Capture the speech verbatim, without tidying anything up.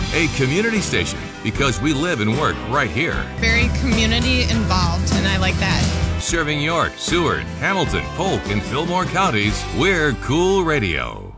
a community station because we live and work right here. Very community involved, and I like that. Serving York, Seward, Hamilton, Polk, and Fillmore counties, we're Cool Radio.